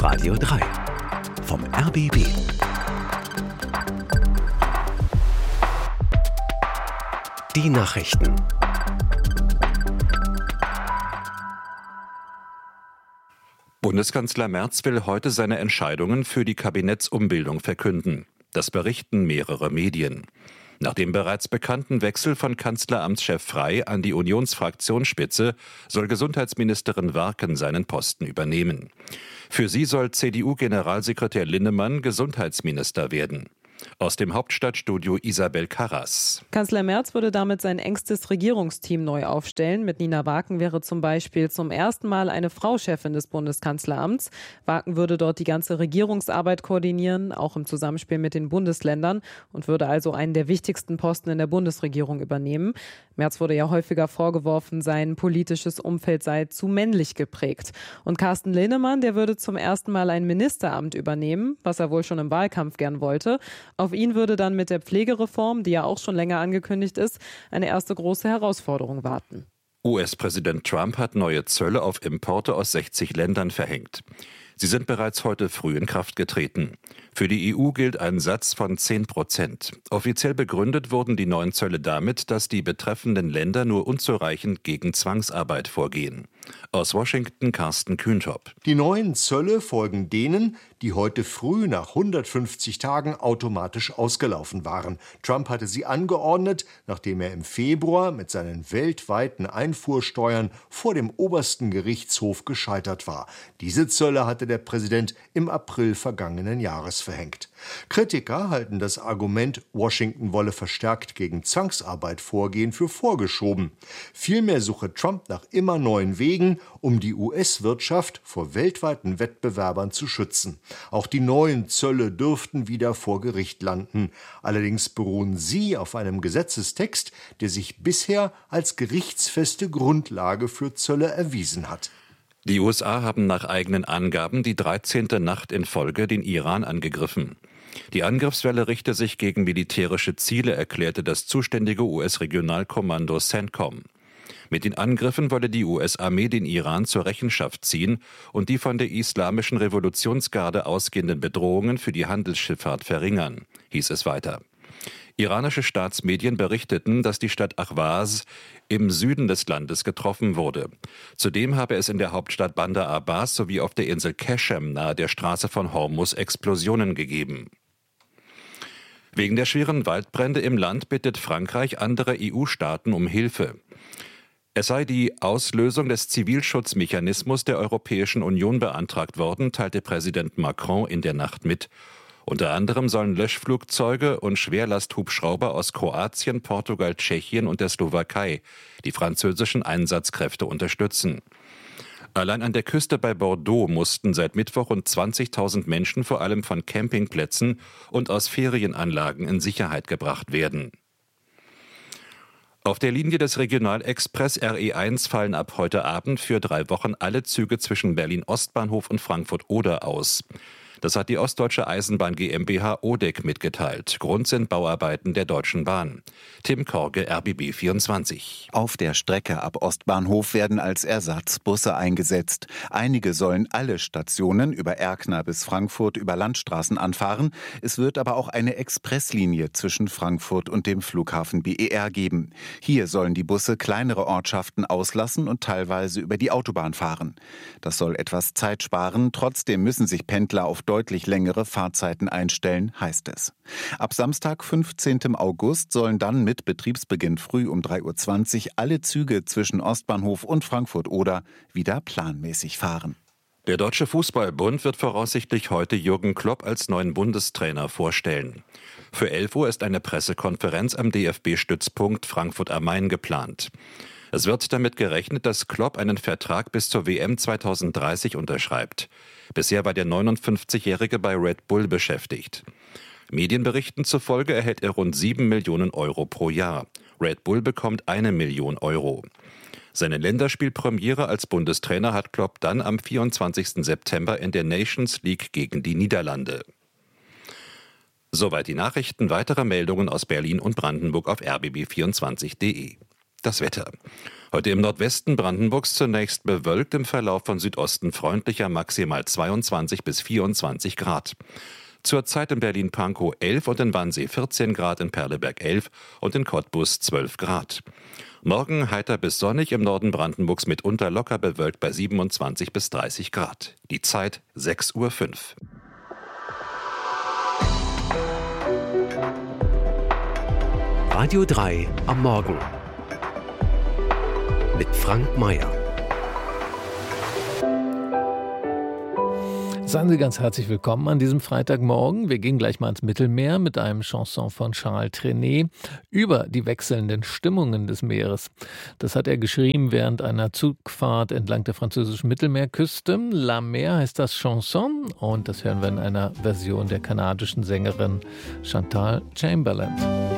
Radio 3 vom RBB. Die Nachrichten. Bundeskanzler Merz will heute seine Entscheidungen für die Kabinettsumbildung verkünden. Das berichten mehrere Medien. Nach dem bereits bekannten Wechsel von Kanzleramtschef Frey an die Unionsfraktionsspitze soll Gesundheitsministerin Warken seinen Posten übernehmen. Für sie soll CDU-Generalsekretär Linnemann Gesundheitsminister werden. Aus dem Hauptstadtstudio Isabel Karras. Kanzler Merz würde damit sein engstes Regierungsteam neu aufstellen. Mit Nina Warken wäre zum Beispiel zum ersten Mal eine Frau Chefin des Bundeskanzleramts. Warken würde dort die ganze Regierungsarbeit koordinieren, auch im Zusammenspiel mit den Bundesländern, und würde also einen der wichtigsten Posten in der Bundesregierung übernehmen. Merz wurde ja häufiger vorgeworfen, sein politisches Umfeld sei zu männlich geprägt. Und Carsten Linnemann, der würde zum ersten Mal ein Ministeramt übernehmen, was er wohl schon im Wahlkampf gern wollte. Auf ihn würde dann mit der Pflegereform, die ja auch schon länger angekündigt ist, eine erste große Herausforderung warten. US-Präsident Trump hat neue Zölle auf Importe aus 60 Ländern verhängt. Sie sind bereits heute früh in Kraft getreten. Für die EU gilt ein Satz von 10%. Offiziell begründet wurden die neuen Zölle damit, dass die betreffenden Länder nur unzureichend gegen Zwangsarbeit vorgehen. Aus Washington Carsten Kühntop. Die neuen Zölle folgen denen, die heute früh nach 150 Tagen automatisch ausgelaufen waren. Trump hatte sie angeordnet, nachdem er im Februar mit seinen weltweiten Einfuhrsteuern vor dem obersten Gerichtshof gescheitert war. Diese Zölle hatte der Präsident im April vergangenen Jahres verhängt. Kritiker halten das Argument, Washington wolle verstärkt gegen Zwangsarbeit vorgehen, für vorgeschoben. Vielmehr suche Trump nach immer neuen Wegen, um die US-Wirtschaft vor weltweiten Wettbewerbern zu schützen. Auch die neuen Zölle dürften wieder vor Gericht landen. Allerdings beruhen sie auf einem Gesetzestext, der sich bisher als gerichtsfeste Grundlage für Zölle erwiesen hat. Die USA haben nach eigenen Angaben die 13. Nacht in Folge den Iran angegriffen. Die Angriffswelle richte sich gegen militärische Ziele, erklärte das zuständige US-Regionalkommando CENTCOM. Mit den Angriffen wolle die US-Armee den Iran zur Rechenschaft ziehen und die von der Islamischen Revolutionsgarde ausgehenden Bedrohungen für die Handelsschifffahrt verringern, hieß es weiter. Iranische Staatsmedien berichteten, dass die Stadt Ahwaz im Süden des Landes getroffen wurde. Zudem habe es in der Hauptstadt Bandar Abbas sowie auf der Insel Keshem nahe der Straße von Hormuz Explosionen gegeben. Wegen der schweren Waldbrände im Land bittet Frankreich andere EU-Staaten um Hilfe. Es sei die Auslösung des Zivilschutzmechanismus der Europäischen Union beantragt worden, teilte Präsident Macron in der Nacht mit. Unter anderem sollen Löschflugzeuge und Schwerlasthubschrauber aus Kroatien, Portugal, Tschechien und der Slowakei die französischen Einsatzkräfte unterstützen. Allein an der Küste bei Bordeaux mussten seit Mittwoch rund 20.000 Menschen vor allem von Campingplätzen und aus Ferienanlagen in Sicherheit gebracht werden. Auf der Linie des Regionalexpress RE1 fallen ab heute Abend für 3 Wochen alle Züge zwischen Berlin-Ostbahnhof und Frankfurt-Oder aus. Das hat die Ostdeutsche Eisenbahn GmbH ODEC mitgeteilt. Grund sind Bauarbeiten der Deutschen Bahn. Tim Korge, RBB 24. Auf der Strecke ab Ostbahnhof werden als Ersatz Busse eingesetzt. Einige sollen alle Stationen über Erkner bis Frankfurt über Landstraßen anfahren. Es wird aber auch eine Expresslinie zwischen Frankfurt und dem Flughafen BER geben. Hier sollen die Busse kleinere Ortschaften auslassen und teilweise über die Autobahn fahren. Das soll etwas Zeit sparen. Trotzdem müssen sich Pendler auf deutlich längere Fahrzeiten einstellen, heißt es. Ab Samstag, 15. August, sollen dann mit Betriebsbeginn früh um 3.20 Uhr alle Züge zwischen Ostbahnhof und Frankfurt-Oder wieder planmäßig fahren. Der Deutsche Fußballbund wird voraussichtlich heute Jürgen Klopp als neuen Bundestrainer vorstellen. Für 11 Uhr ist eine Pressekonferenz am DFB-Stützpunkt Frankfurt am Main geplant. Es wird damit gerechnet, dass Klopp einen Vertrag bis zur WM 2030 unterschreibt. Bisher war der 59-Jährige bei Red Bull beschäftigt. Medienberichten zufolge erhält er rund 7 Millionen Euro pro Jahr. Red Bull bekommt 1 Million Euro. Seine Länderspielpremiere als Bundestrainer hat Klopp dann am 24. September in der Nations League gegen die Niederlande. Soweit die Nachrichten. Weitere Meldungen aus Berlin und Brandenburg auf rbb24.de. Das Wetter. Heute im Nordwesten Brandenburgs zunächst bewölkt, im Verlauf von Südosten freundlicher, maximal 22 bis 24 Grad. Zurzeit in Berlin-Pankow 11 und in Wannsee 14 Grad, in Perleberg 11 und in Cottbus 12 Grad. Morgen heiter bis sonnig, im Norden Brandenburgs mitunter locker bewölkt bei 27 bis 30 Grad. Die Zeit 6:05 Uhr. Radio 3 am Morgen mit Frank Mayer. Seien Sie ganz herzlich willkommen an diesem Freitagmorgen. Wir gehen gleich mal ins Mittelmeer mit einem Chanson von Charles Trenet über die wechselnden Stimmungen des Meeres. Das hat er geschrieben während einer Zugfahrt entlang der französischen Mittelmeerküste. La Mer heißt das Chanson und das hören wir in einer Version der kanadischen Sängerin Chantal Chamberlain.